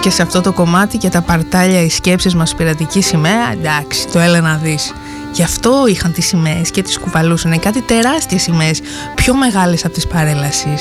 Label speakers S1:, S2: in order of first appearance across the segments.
S1: και σε αυτό το κομμάτι και τα παρτάλια, οι σκέψεις μας πειρατική σημαία, εντάξει, το έλα να δεις. Γι' αυτό είχαν τις σημαίες και τις κουβαλούσαν. Είναι κάτι τεράστιες σημαίες, πιο μεγάλες από τις παρέλασης.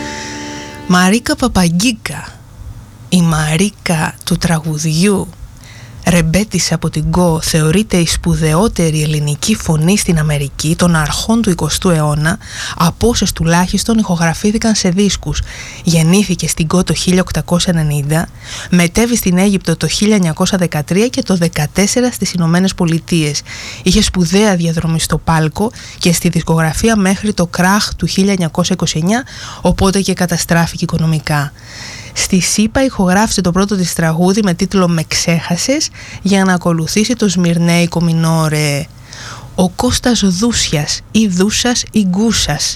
S1: Μαρίκα Παπαγκίκα, η Μαρίκα του τραγουδιού, ρεμπέτης από την Γκο, θεωρείται η σπουδαιότερη ελληνική φωνή στην Αμερική των αρχών του 20ου αιώνα, από όσες τουλάχιστον ηχογραφήθηκαν σε δίσκους. Γεννήθηκε στην Γκο το 1890, μετέβη στην Αίγυπτο το 1913 και το 14 στις Ηνωμένες Πολιτείες. Είχε σπουδαία διαδρομή στο πάλκο και στη δισκογραφία μέχρι το κράχ του 1929, οπότε και καταστράφηκε οικονομικά. Στη ΣΥΠΑ ηχογράφησε το πρώτο της τραγούδι με τίτλο «Με ξέχασες» για να ακολουθήσει το Σμυρνέικο Μινόρε. Ο Κώστας Δούσιας ή Δούσας ή Γκούσας.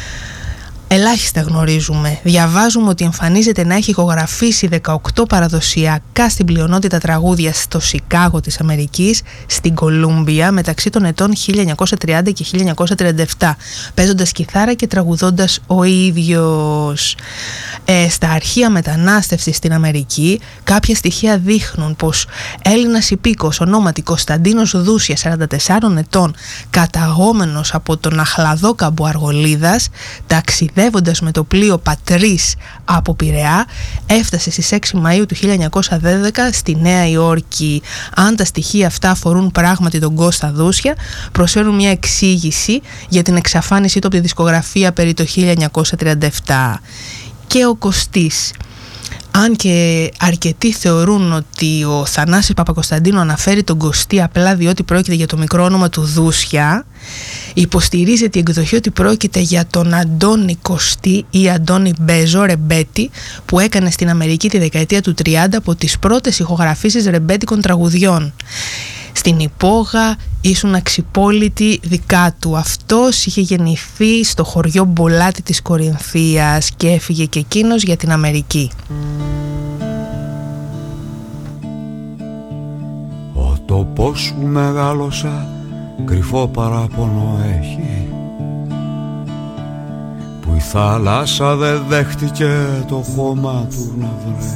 S1: Ελάχιστα γνωρίζουμε. Διαβάζουμε ότι εμφανίζεται να έχει ηχογραφήσει 18 παραδοσιακά στην πλειονότητα τραγούδια στο Σικάγο της Αμερικής, στην Κολούμπια, μεταξύ των ετών 1930 και 1937, παίζοντας κιθάρα και τραγουδώντας ο ίδιος. Στα αρχεία μετανάστευσης στην Αμερική, κάποια στοιχεία δείχνουν πως Έλληνας υπήκος ονόματι Κωνσταντίνος Δούσια, 44 ετών, καταγόμενος από τον Αχλαδόκαμπο Αργολίδας, ταξιδεύοντας με το πλοίο Πατρίς από Πειραιά, έφτασε στις 6 Μαΐου του 1912 στη Νέα Υόρκη. Αν τα στοιχεία αυτά αφορούν πράγματι τον Κώστα Δούσια, προσφέρουν μια εξήγηση για την εξαφάνισή του από τη δισκογραφία περί το 1937. Και ο Κωστής. Αν και αρκετοί θεωρούν ότι ο Θανάσης Παπακοσταντίνου αναφέρει τον Κωστή απλά διότι πρόκειται για το μικρό όνομα του Δούσια, υποστηρίζεται η εκδοχή ότι πρόκειται για τον Αντώνη Κωστή ή Αντώνη Μπέζο ρεμπέτη, που έκανε στην Αμερική τη δεκαετία του 30 από τις πρώτες ηχογραφήσεις ρεμπέτικων τραγουδιών. Στην υπόγα ήσουν αξιπόλητη δικά του. Αυτός είχε γεννηθεί στο χωριό Μπολάτη της Κορινθίας και έφυγε και εκείνος για την Αμερική.
S2: Ο τοπός σου μεγάλωσα, κρυφό παράπονο έχει, που η θάλασσα δεν δέχτηκε το χώμα του να βρέχει.